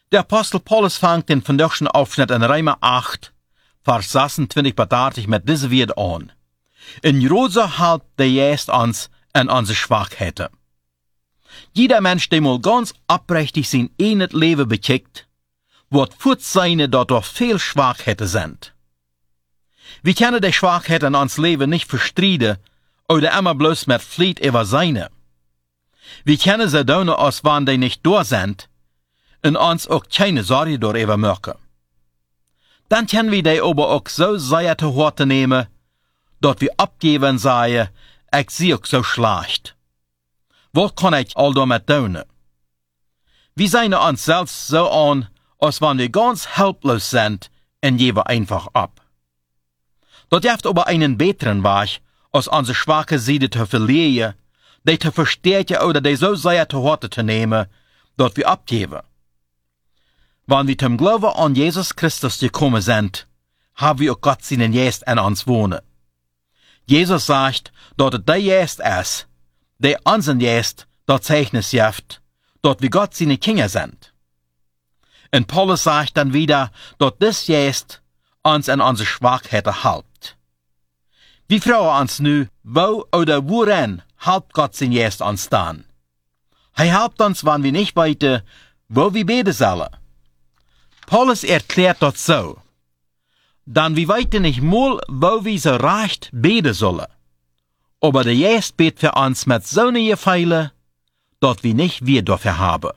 Der Apostel Paulus fängt den vandaagschen Aufschnitt in Römer 8, Vers 26 bis 30 mit diesem Wort an. In Rosa halt der Geist uns an unsere Schwachheiten. Jeder Mensch, der mal ganz aufrichtig sein eigenes Leben bekickt, wird fort sein, dass doch viel Schwachheiten sind. Wir können die Schwachheiten in uns Leben nicht verstreiten oder immer bloß mit Flied über seine. Wir können sie tun, als wenn die nicht da sind, und uns auch keine Sorge darüber machen. Dann können wir die aber auch so sehr zu Horte nehmen, dass wir abgeben sagen, ich sehe auch so schlecht. Was kann ich all damit tun? Wir sehen uns selbst so an, als wenn wir ganz helplos sind, und geben einfach ab. Das gibt aber einen besseren Weg, als unsere schwache Seite zu verlieren, die zu verstärken oder die so sehr zu Horte zu nehmen, dass wir abgeben. Wenn wir zum Glauben an Jesus Christus gekommen sind, haben wir auch Gott seinen Geist in uns wohnen. Jesus sagt, dass es der Geist ist, der unseren Geist das Zeugnis gibt, dass wir Gott seine Kinder sind. Und Paulus sagt dann wieder, dass das Geist uns in unsere Schwachheiten hält. Wir fragen uns nu, wo oder worin hält Gott sein Geist uns dann? Er hilft uns, wenn wir nicht weiter, wo wir beten sollen. Paulus erklärt das so. Dann wir weiten nicht mal, wo wir so recht beten sollen. Aber der Geist betet für uns mit so einer Gefeile, dass wir nicht wir dafür haben.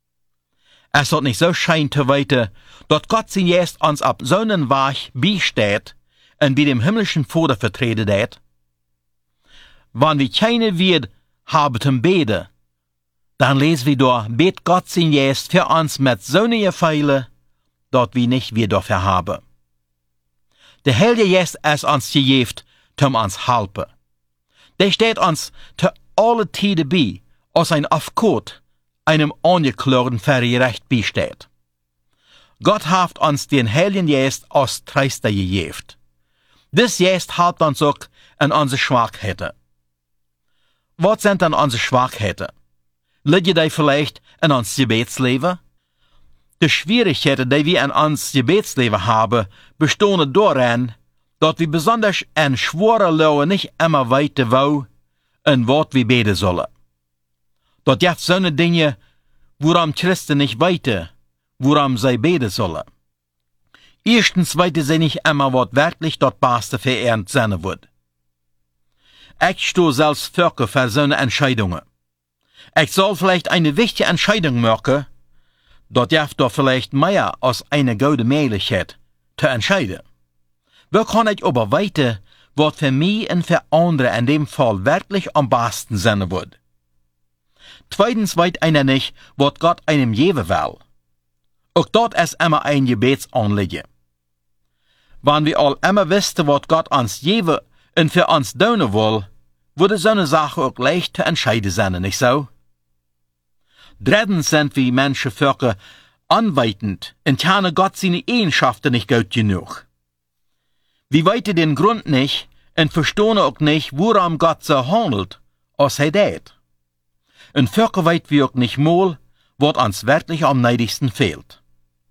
Es wird nicht so schein zu weiten, dass Gott sein Geist uns ab so einen Weg beisteht und wie dem himmlischen Vater vertreten hat. Wenn wir keine Wert haben zum Beten, dann lesen wir da, bet Gott sein Geist für uns mit so einer Gefeile, dass wir nicht wir dafür haben. Der Heilige Geist ist uns gegeben, um uns helfen. Der steht uns zu alle Tiden bei, als ein Aufgott einem Angeklagten für Recht beisteht. Gott hat uns den Heiligen Geist als Tröster gegeben. Das Geist hilft uns auch in unsere Schwachheiten. Was sind dann unsere Schwachheiten? Liegen die vielleicht in uns Gebetsleben? Die Schwierigkeiten, die wir in uns Gebetsleben haben, bestehen darin, dass wir besonders in schweren Lauen nicht immer weiter wo und was wir beten sollen. Das gibt so eine Dinge, woran Christen nicht weiter, woran sie beten sollen. Erstens weiter sie nicht immer, was wirklich das Beste für ihren sein wird. Ich stehe selbst für so eine Entscheidungen. Ich soll vielleicht eine wichtige Entscheidung machen, dort gibt doch vielleicht mehr als eine gute Möglichkeit zu entscheiden. Wo kann ich aber weiter, was für mich und für andere in dem Fall wirklich am besten sein wird? Zweitens weiß einer nicht, was Gott einem geben will. Auch dort ist immer ein Gebetsanliegen. Wenn wir all immer wüssten, was Gott uns geben und für uns tun will, würde so eine Sache auch leicht zu entscheiden sein, nicht so? Drittens sind wir Menschen Völker anweitend und kennen Gott seine Eigenschaften nicht gut genug. Wir weiten den Grund nicht und verstehen auch nicht, woran Gott so handelt, als er tät. Und Völker weit wir auch nicht mal, was uns wirklich am neidigsten fehlt.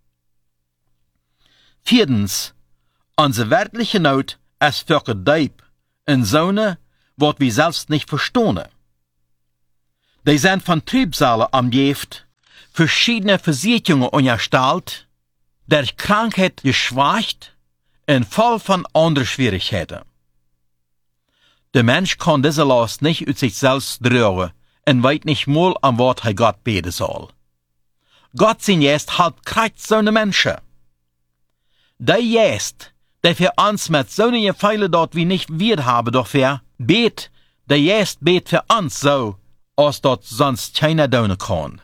Viertens, unsere wirkliche Not ist Völker deib in Zone, was wir selbst nicht verstehen. Die sind von Trübsalen umgeben, verschiedene Versicherungen unterstellt, der Krankheit geschwächt und voll von anderen Schwierigkeiten. Der Mensch kann diese Last nicht aus sich selbst tragen und weiß nicht mal, an was er Gott beten soll. Gott sein Geist halt kreuz so eine Menschen. Der Geist, der für uns mit so einer Gefeile dort wie nicht wird haben, doch wer bet, der Geist bet für uns so, als dort sonst keiner tun kann.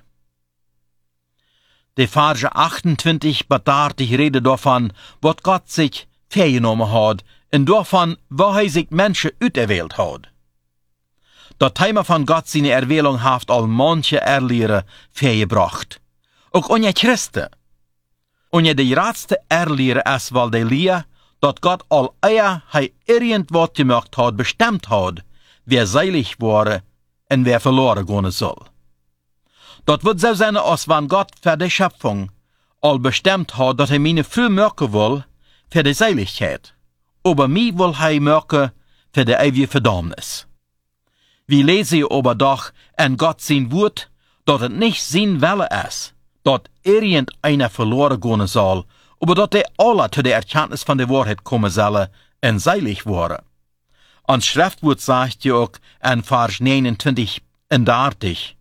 Die Verse 28 bis 30 rede davon, was Gott sich vorgenommen hat und davon, wo er sich Menschen auserwählt hat. Das Thema von Gott seine Erwählung hat all manche Erlehrer vorgebracht. Auch unter Christen. Und die ratste Erlehrer ist, weil die Lehre, dass Gott all eier er irgendwas gemacht hat, bestimmt hat, wer seilig war und wer verloren gehen soll. Das wird so sein, als wenn Gott für die Schöpfung al bestemd hat, dat hij mij veel merken wil voor de Seiligkeit, aber mij wil hij merken voor de eeuwige Verdammnis. Wir lesen aber doch in Gott sein Wort, dat het nicht sein Wille is, dat irgendeiner verloren gehen soll, aber dat die alle zu der Erkenntnis von der Wahrheit kommen sollen en seilig worden. An Schriftwoord sagt je ook in vers 29 en 30,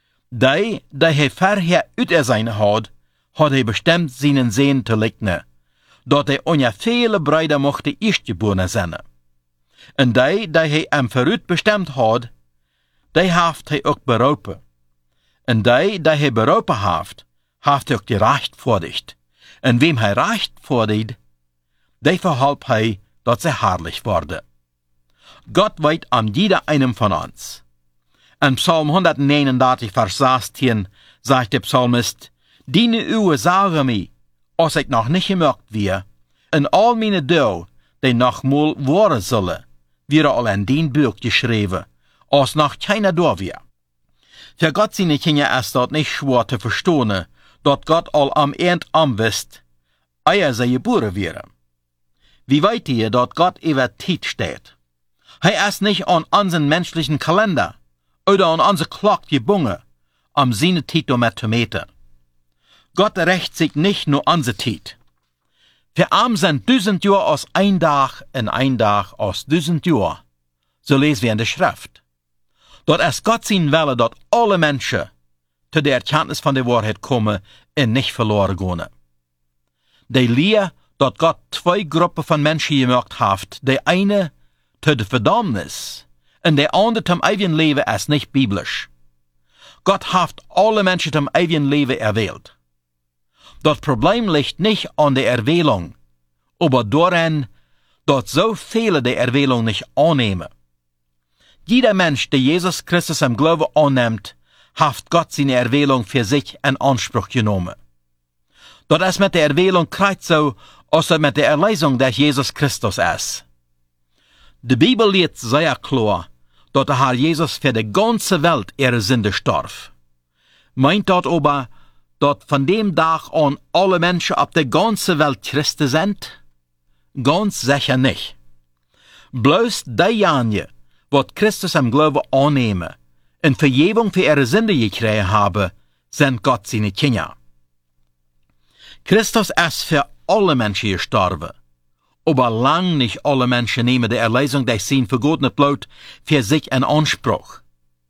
die hij verher uit zijn had hij bestemd zijn zeen te lichten, dat hij onja vele bruiden mocht de eerstgeborene zijn. En die hij hem vooruit bestemd had, die heeft hij ook beroepen. En die hij beroepen heeft hij ook gerechtvaardigd. En wem hij rechtvaardigt, die verhalp hij dat zij herrlich worden. Gott weet aan jeder einem von uns. In Psalm 139, vers 16, sagt der Psalmist, Dine Uwe sagen mir, als ich noch nicht gemerkt wir, in all meine Dau, die noch mal worden zullen, wäre al in den Buch geschrieben, als noch keiner da wir. Für Gott seine Kinder ist das nicht schwer zu verstehen, dat Gott al am End anwisst, eie sie geboren wären. Wie weit ihr, dat Gott über Zeit steht? Hij ist nicht an unseren menschlichen Kalender oder an unsere Glock gebunden, seine Zeit damit zu meten. Gott rächt sich nicht nur unsere Zeit. Für arm sind 1000 Jahre aus ein Tag und ein Tag aus 1000 Jahre. So lesen wir in der Schrift. Dort ist Gott sein Wille, dass alle Menschen zu der Erkenntnis von der Wahrheit kommen und nicht verloren gehen. Die Lehre, dass Gott zwei Gruppen von Menschen gemacht hat, die eine zu der Verdammnis und der andere zum ewigen Leben, ist nicht biblisch. Gott hat alle Menschen zum ewigen Leben erwählt. Das Problem liegt nicht an der Erwählung, aber darin, dass so viele die Erwählung nicht annehmen. Jeder Mensch, der Jesus Christus im Glauben annimmt, hat Gott seine Erwählung für sich in Anspruch genommen. Das ist mit der Erwählung kreuz so, als das mit der Erlösung durch Jesus Christus ist. Die Bibel lehrt sehr klar, dass der Herr Jesus für die ganze Welt ihre Sünde starb. Meint das aber, dass von dem Tag an alle Menschen auf der ganzen Welt Christen sind? Ganz sicher nicht. Bloß diejenigen, die Christus im Glauben annehmen und Vergebung für ihre Sünde gekriegt haben, sind Gott seine Kinder. Christus ist für alle Menschen gestorben, aber lang nicht alle Menschen nehmen die Erlösung durch sein vergotenes Blut für sich in Anspruch.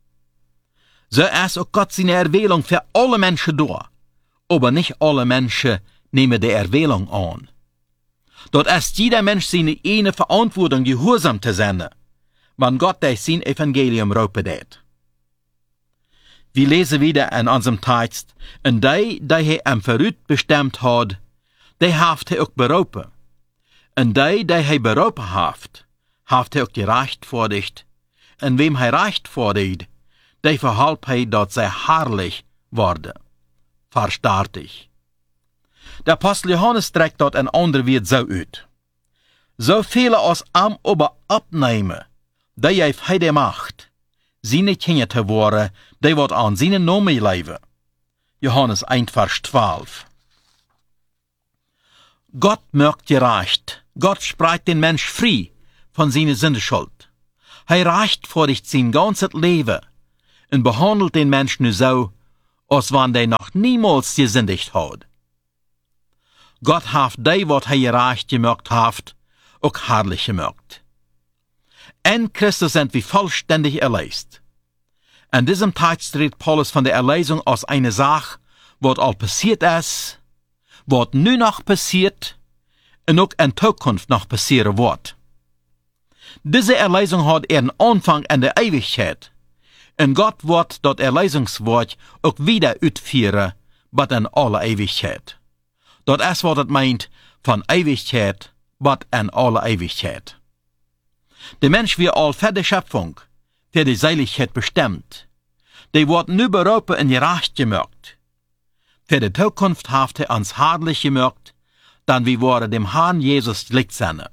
So ist auch Gott seine Erwählung für alle Menschen da, aber nicht alle Menschen nehmen die Erwählung an. Dort ist jeder Mensch seine eine Verantwortung, gehorsam zu sein, wenn Gott durch sein Evangelium raupedet. Wir lesen wieder in unserem Text, und die er am Verrüt bestimmt hat, die haft er auch berufen. Und die er berufen haft er auch gerechtfertigt. Und wem er rechtfertigt, die verhalb er, dass sie herrlich worden. Versteht ich. Der Apostel Johannes trägt dort ein anderer Wort so uit. So viele aus am aber abnehmen, die auf heide Macht, seine Kinder zu worden, die wird an seinen Namen leben. Johannes 1, Vers 12. Gott mögt gerecht. Gott spreit den Mensch frei von seiner Sündeschuld. Er rechtfertigt sein ganzes Leben und behandelt den Menschen nur so, als wenn der noch niemals gesündigt hat. Gott hat die, was er gerecht gemacht hat, auch herrlich gemacht. In Christus sind wir vollständig erlöst. In diesem Text redet Paulus von der Erlösung als eine Sache, was all passiert ist, was nu noch passiert und auch in Zukunft noch passieren wird. Diese Erlösung hat ihren Anfang in der Ewigkeit. Und Gott wird das Erlösungswort auch wieder ausführen, bis in alle Ewigkeit. Das ist, was es meint, von Ewigkeit bis in alle Ewigkeit. Der Mensch wird all für die Schöpfung, für die Seligkeit bestimmt. Die wird nu berufen und gerecht gemacht. Für die Zukunft hat er uns herrlich gemacht, dann wir worden dem Herrn Jesus gleich sein.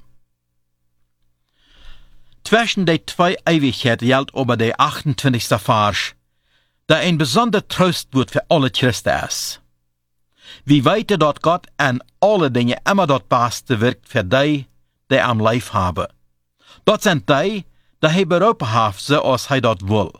Zwischen die zwei Ewigkeiten gilt aber der 28. Vers, der ein besonderer Trost wird für alle Christen ist. Wie weten dat Gott an alle dingen immer dat Beste wirkt für die, die am Leib haben. Dat sind die, die hij beroepen heeft ze als hij dat wil.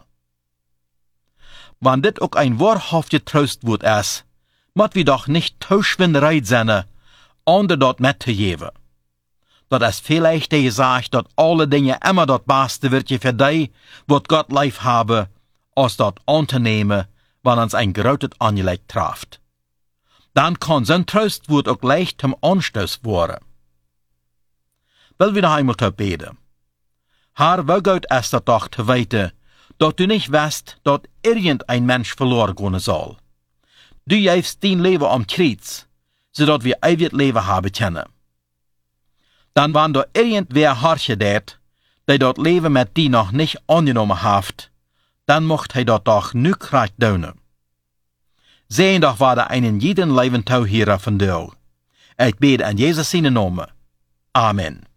Wann dit ook ein wahrhaftig Trostwoord is, moet we doch nicht tauschwinderij zijn, onder dat met te geven. Dat is vielleicht die gesagt, dat alle dingen immer dat Beste wird für die, wat Gott lief hebben, als dat aan te nemen, wanneer ons ein groot aangeleg treft. Dan kan zijn Trostwoord ook leicht zum Anstoß worden. Will wir noch einmal te beten. Herr, wo gut ist das doch zu weten, dat du nicht weißt, dat irgendein Mensch verloren gehen soll. Du gibst dein Leben am Kreuz, zodat wir ewig Leben haben können. Dann wann da irgendwer Harche dat, der dat Leben mit dir noch nicht angenommen hat, dann mocht hij dat doch nu krijgt doen. Sehen doch war da einen jeden Leben tau hier von dir. Ich bete an Jesus seine Namen. Amen.